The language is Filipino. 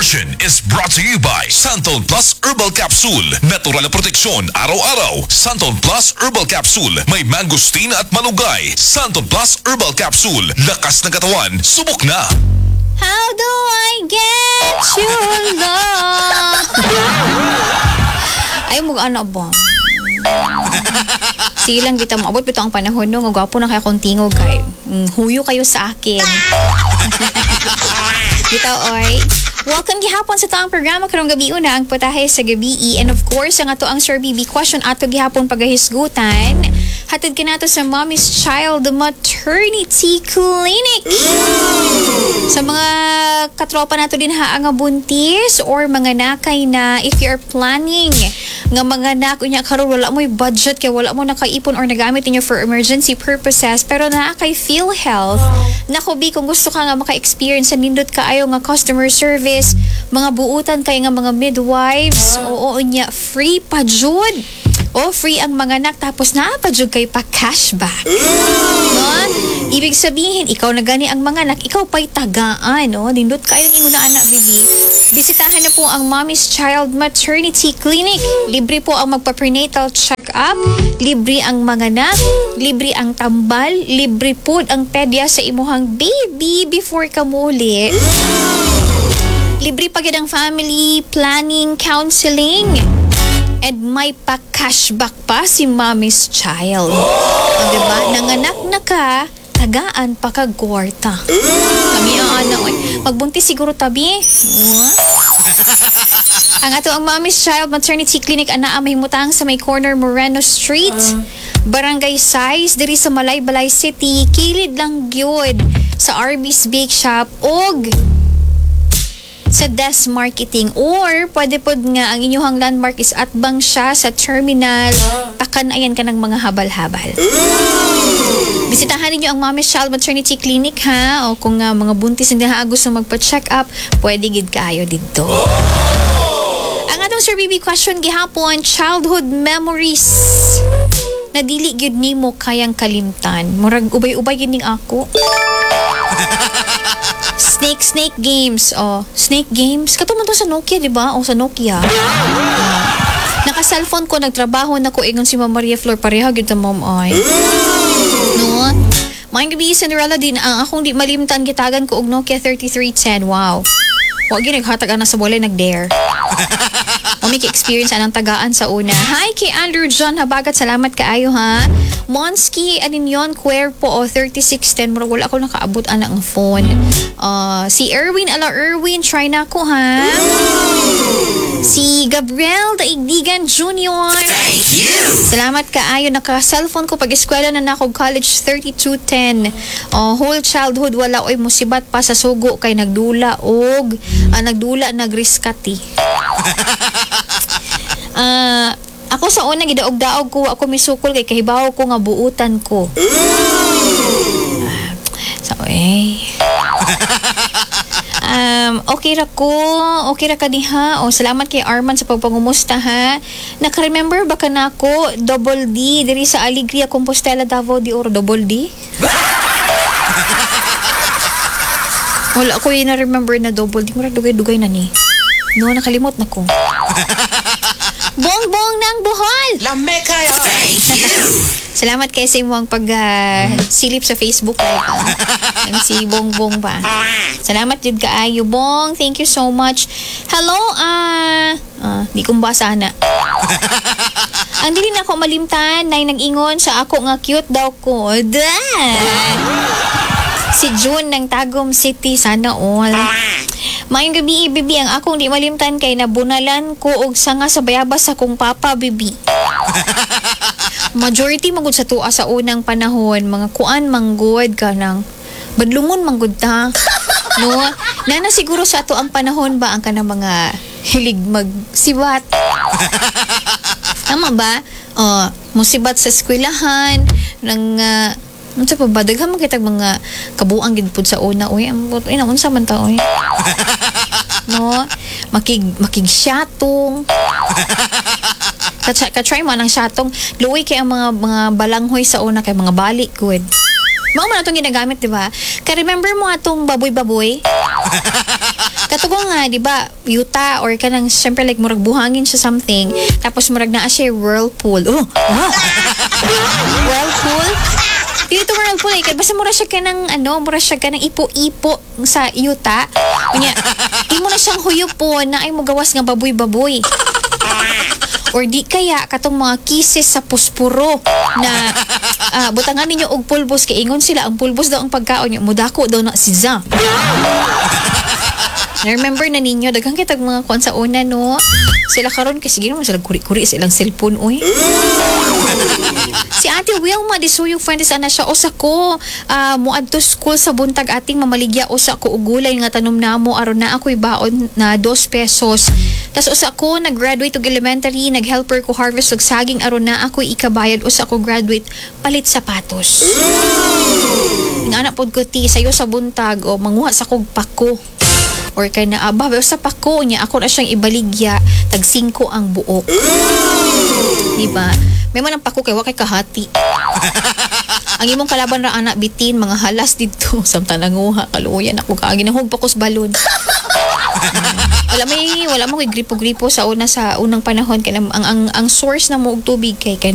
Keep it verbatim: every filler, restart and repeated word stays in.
edition is brought to you by Santon Plus Herbal Capsule. Natural na proteksyon araw-araw. Santon Plus Herbal Capsule. May mangosteen at malunggay. Santon Plus Herbal Capsule. Lakas ng katawan. Subok na. How do I get your love? Ay, mag-ano ba? Sige lang, kita mo. Abot ito ang panahon no. Gwapo na kaya kong tingog kay. Mm, huyo kayo sa akin. Kita, oy. Welcome gihapon sa taong programa karong gabi una ang putahe sa gabi. And of course, ang ato ang Sir B B question ato gihapon pagahisgutan. Hatid ka nato sa Mommy's Child Maternity Clinic. Sa mga katropa nato din ha nga buntis or mga nakay na if you're planning nga mga anak unya karon wala mo budget kay wala mo nakaipon or nagamit niyo for emergency purposes pero naa kay PhilHealth nako bi kung gusto ka nga maka-experience sa nindot kaayo nga customer service mga buutan kay nga mga midwives oo unya free pa jud o free ang mga anak tapos naa pa jud kay pa cashback no ibig sabihin ikaw na gani ang mga anak ikaw pa'y tagaan no nindot kaayo nimo na anak bibi bisitahan na po ang Mommy's Child Maternity Clinic. Libre po ang magpa-prenatal check-up, libre ang mga anak, libre ang tambal, libre po ang pedya sa imuhang baby before ka muli. Libre pa gid ang family planning, counseling. And may pa-cashback pa si Mommy's Child. O diba? Nanganak na ka, tagaan pa kag kwarta. Kami ang anak, magbuntis siguro tabi. Ang ato ang Mommy's Child Maternity Clinic ana mahimutang sa may corner Moreno Street, Barangay Size, diri sa Malaybalay City, kilid lang gyud sa Arby's Bake Shop og sa Des Marketing or pwede pod nga ang inyong landmark is atbang siya sa terminal pakanayan ka ng mga habal-habal. Bisitahan ninyo ang Mommy's Child Maternity Clinic ha o kung uh, mga buntis na gusto magpa-check up pwede gid kaayo dito. Ang atong Sir B B question gihapon childhood memories na dili gyud nimo kayang kalimtan murag ubay-ubay gid ning ako. Snake Snake Games. Oh, Snake Games. Kato man to sa Nokia, di ba? O sa Nokia. Uh, naka-cellphone ko, nagtrabaho na ko ingon si Ma'am Maria Flor pareha gyud ta mom ay. No? Mind gabi Cinderella din ang akong di malimtan gitagan ko og Nokia thirty-three ten. Wow. Wa gyud naghatag ana sa walay nag-dare. Umiki experience anang tagaan sa una. Hi kay Andrew John Habagat, salamat kaayo ha. Monski Aninyon Cuerpo o thirty-six ten mura wala ako nakaabot ana ang phone. Uh, si Erwin ala Erwin try na ko ha. Si Gabriel Daigdigan Junior Thank you. Salamat kaayo naka cellphone ko pag eskwela na nako college thirty-two ten. Uh, whole childhood wala oy musibat pa sa sugo kay nagdula og uh, nagdula nagriskati. Ah, uh, ako sa una gidaog-daog ko ako misukol kay kahibaw ko nga buutan ko. Uh, so eh. um, okay ra ko, okay ra ka diha. O salamat kay Arman sa pagpangumusta ha. Naka-remember ba ka na ako Double D diri sa Alegria Compostela Davao de Oro Double D? Wala ko yun na-remember na Double D. Mura dugay-dugay na ni. No, nakalimot na ko. Bongbong ng Bohol! Lame kayo! Thank you! Salamat kayo sa imong pag uh, silip sa Facebook live. Uh. Si Bongbong pa. Salamat jud kaayo Bong. Thank you so much. Hello, ah... Uh, uh, di kong basa na. Ang dili na ako malimtan na nag-ingon sa ako nga cute daw ko. Si June ng Tagum City, sana all. Mayong gabi, bibi, ang akong di malimtan kay nabunalan ko og sanga sa bayabas sa kong papa, bibi. Majority manggod sa tuwa sa unang panahon, mga kuan manggod ka ng badlungon manggod ta. No? Nana siguro sa ato ang panahon ba ang kanang mga hilig magsibat. Tama ba? Uh, musibat sa eskwelahan, ng... Uh, unsa pa ba daghan man kitag mga kabuang gid pud sa una oy ang ina unsa man ta oy no makig makig syatong ka try mo nang syatong luoy kay ang mga mga balanghoy sa una kay mga balik good mao man atong ginagamit di ba ka remember mo atong baboy-baboy Kato ko nga, di ba, yuta or kanang, syempre like, murag buhangin siya something, tapos murag naa siya whirlpool. Oh, wow. Whirlpool? Dito whirlpool eh, kaya basta mura siya ka ng, ano, mura siya ka ng ipo-ipo sa yuta. Kunya, di mo na siyang huyupon na ay mo gawas nga baboy-baboy. Or di kaya katong mga kisses sa puspuro na uh, butangan ninyo og pulbos kay ingon sila ang pulbos daw ang pagkaon niyo mudako daw na si Zam. Na-remember na ninyo daghang kitag mga kuan sa una no. Sila karon kasi gino sila kuri-kuri sa ilang cellphone oy. Si Ate Wilma di suyong friends ana siya usa ko uh, muadto school sa buntag ating mamaligya usa ko og gulay nga tanom namo aron na ako'y baon na dos pesos. Tas usa ko nag-graduate og elementary, nag-helper ko harvest og saging aron na ako'y ikabayad usa ko graduate palit sapatos. Nga anak pod ko ti sayo sa buntag o manguha sa kog pako. Or kay na aba sa pako niya ako na siyang ibaligya tag singko ang buok. Diba? May man ang pako kay wa kay kahati. Ang imong kalaban ra anak bitin mga halas dito samtang nanguha kaluyan ako kaagi na hugpakos balon. wala may wala mo kay gripo-gripo sa una sa unang panahon kay ang ang, ang source na mo og tubig kay